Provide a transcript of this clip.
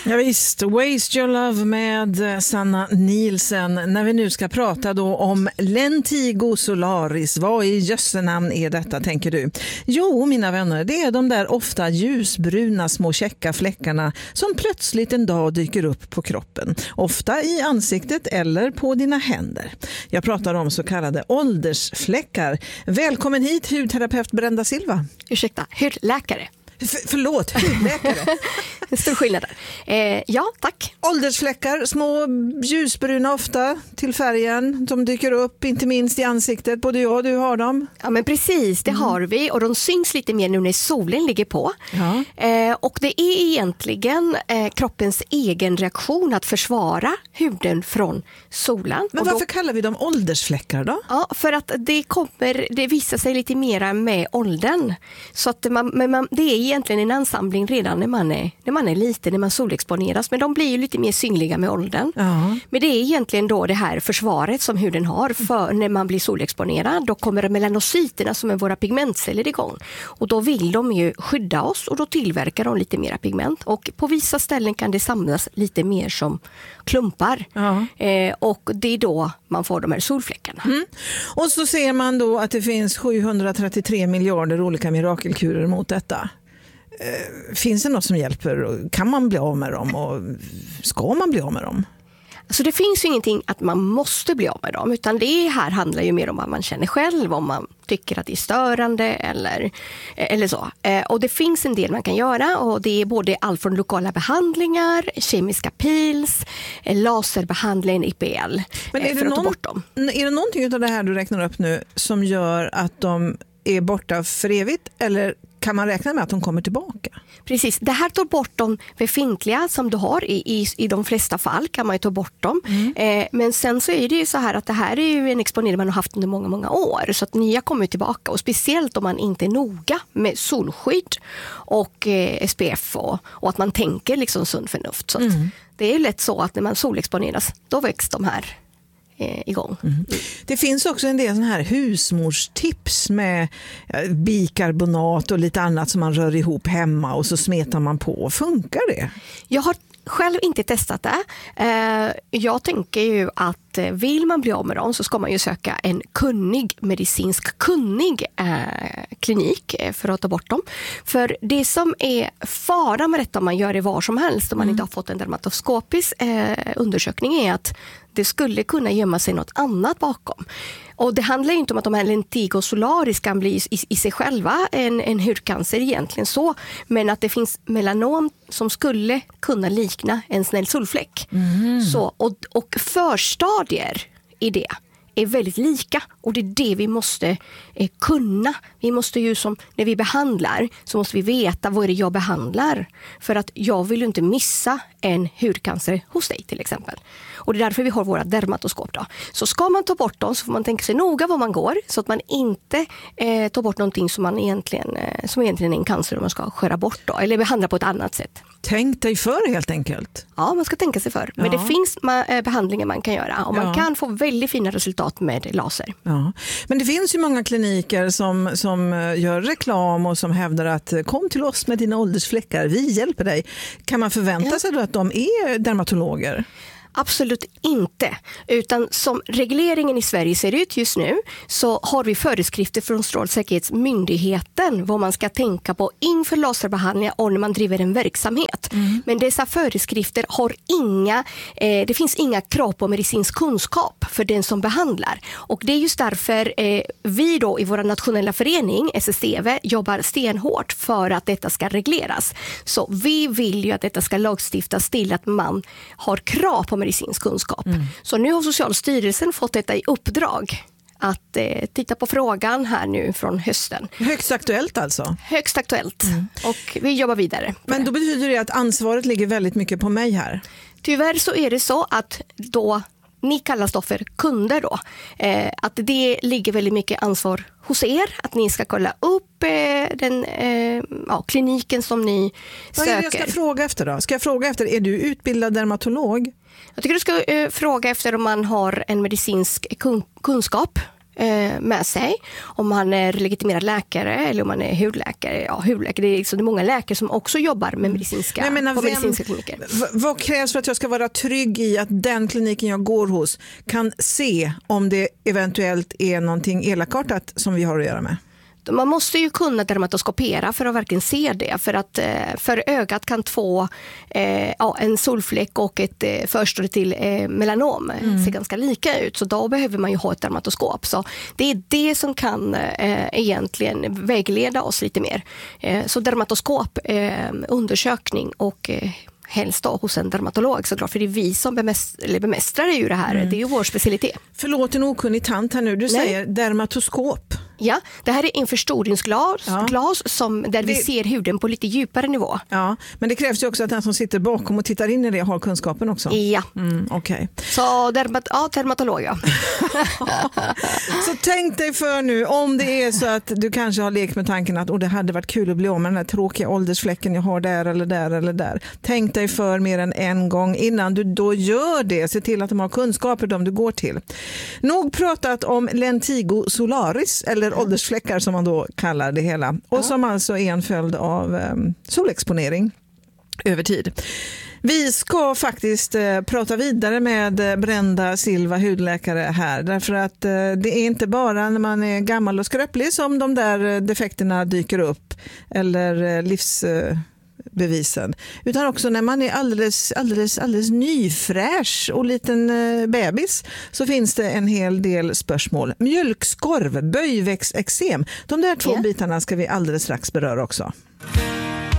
Ja, visst, Waste Your Love med Sanna Nielsen. När vi nu ska prata då om Lentigo solaris, vad i jössenamn är detta, tänker du? Jo, mina vänner, det är de där ofta ljusbruna små käcka fläckarna som plötsligt en dag dyker upp på kroppen. Ofta i ansiktet eller på dina händer. Jag pratar om så kallade åldersfläckar. Välkommen hit, hudterapeut Brenda Silva. Ursäkta, hudläkare. Förlåt, hudläkare. Stor skillnad där. Ja, tack. Åldersfläckar, små ljusbruna ofta till färgen. De dyker upp, inte minst i ansiktet. Både jag och du har dem. Ja, men precis, det har vi. Och de syns lite mer nu när solen ligger på. Ja. Och det är egentligen kroppens egen reaktion att försvara huden från solen. Men varför kallar vi dem åldersfläckar då? Ja, för att det visar sig lite mera med åldern. Så att det är egentligen en ansamling redan när man är liten, när man solexponeras. Men de blir ju lite mer synliga med åldern. Ja. Men det är egentligen då det här försvaret som huden har för när man blir solexponerad. Då kommer melanocyterna som är våra pigmentceller igång. Och då vill de ju skydda oss och då tillverkar de lite mera pigment. Och på vissa ställen kan det samlas lite mer som klumpar. Ja. Och det är då man får de här solfläckarna. Mm. Och så ser man då att det finns 733 miljarder olika mirakelkurer mot detta. Finns det något som hjälper? Kan man bli av med dem? Och ska man bli av med dem? Så det finns ju ingenting att man måste bli av med dem, utan det här handlar ju mer om vad man känner själv, om man tycker att det är störande eller så. Och det finns en del man kan göra, och det är både allt från lokala behandlingar, kemiska pils, laserbehandling, IPL, men för att ta bort dem. Är det någonting av det här du räknar upp nu som gör att de är borta för evigt, eller kan man räkna med att de kommer tillbaka? Precis, det här tar bort de befintliga som du har i de flesta fall kan man ju ta bort dem. Men sen så är det ju så här att det här är ju en exponering man har haft under många, många år, så att nya kommer tillbaka, och speciellt om man inte är noga med solskydd och SPF och att man tänker liksom sunt förnuft. Så att det är ju lätt så att när man solexponeras, då väcks de här igång. Det finns också en del sån här husmorstips med bikarbonat och lite annat som man rör ihop hemma och så smetar man på. Funkar det? Jag har själv inte testat det. Jag tänker ju att vill man bli av med dem så ska man ju söka en medicinsk kunnig klinik för att ta bort dem. För det som är fara med detta, man gör det var som helst om man inte har fått en dermatoskopisk undersökning, är att det skulle kunna gömma sig något annat bakom. Och det handlar inte om att de här Lentigo solaris kan bli i sig själva en hudcancer egentligen så, men att det finns melanom som skulle kunna likna en snäll solfläck. Så, och förstadier i det är väldigt lika, och det är det vi måste kunna. Vi måste ju, som när vi behandlar, så måste vi veta vad är det jag behandlar, för att jag vill ju inte missa en hudcancer hos dig till exempel. Och det är därför vi har våra dermatoskop då. Så ska man ta bort dem så får man tänka sig noga var man går, så att man inte tar bort någonting som egentligen är en cancer och man ska skära bort då, eller behandla på ett annat sätt. Tänk dig för helt enkelt. Ja, man ska tänka sig för. Men det finns behandlingar man kan göra, och man kan få väldigt fina resultat med laser. Ja. Men det finns ju många kliniker som gör reklam och som hävdar att kom till oss med dina åldersfläckar, vi hjälper dig. Kan man förvänta sig då att de är dermatologer? Absolut inte, utan som regleringen i Sverige ser ut just nu så har vi föreskrifter från Strålsäkerhetsmyndigheten vad man ska tänka på inför laserbehandlingar och när man driver en verksamhet. Men dessa föreskrifter har det finns inga krav på medicinsk kunskap för den som behandlar, och det är just därför vi då i vår nationella förening SSTV jobbar stenhårt för att detta ska regleras. Så vi vill ju att detta ska lagstiftas till att man har krav på medicinsk kunskap. Så nu har Socialstyrelsen fått detta i uppdrag att titta på frågan här nu från hösten. Högst aktuellt alltså? Högst aktuellt. Och vi jobbar vidare. Men då betyder det att ansvaret ligger väldigt mycket på mig här? Tyvärr så är det så att då ni kallas då för kunder då. Att det ligger väldigt mycket ansvar hos er. Att ni ska kolla upp den kliniken som ni söker. Vad är det jag ska fråga efter då? Ska jag fråga efter, är du utbildad dermatolog? Jag tycker du ska fråga efter om man har en medicinsk kunskap med sig. Om man är legitimerad läkare eller om man är hudläkare. Ja, hudläkare, det är många läkare som också jobbar med medicinska kliniker. Vad krävs för att jag ska vara trygg i att den kliniken jag går hos kan se om det eventuellt är någonting elakartat som vi har att göra med? Man måste ju kunna dermatoskopera för att verkligen se det. För att för ögat kan en solfläck och ett förstadie till melanom se ganska lika ut. Så då behöver man ju ha ett dermatoskop. Så det är det som kan egentligen vägleda oss lite mer. Så dermatoskop, undersökning och helst då hos en dermatolog såklart, för det är vi som bemästrar ju det här. Det är ju vår specialitet. Förlåt en okunnig tant här nu, du säger dermatoskop. Ja, det här är en förstoringsglas där vi ser huden på lite djupare nivå. Ja, men det krävs ju också att den som sitter bakom och tittar in i det har kunskapen också. Ja. Okej. Så dermatolog, ja. Så tänk dig för nu, om det är så att du kanske har lekt med tanken att det hade varit kul att bli av med den här tråkiga åldersfläcken jag har där eller där eller där. Tänk dig för mer än en gång innan du då gör det. Se till att de har kunskaper de du går till. Nog pratat om lentigo solaris eller åldersfläckar som man då kallar det hela. Och som alltså är en följd av solexponering över tid. Vi ska faktiskt prata vidare med Brenda Silva, hudläkare här. Därför att det är inte bara när man är gammal och skröplig som de där defekterna dyker upp. Eller livsbevisen. Utan också när man är alldeles nyfräsch och liten bebis så finns det en hel del spörsmål. Mjölkskorv, böjväxteksem. De där två bitarna ska vi alldeles strax beröra också.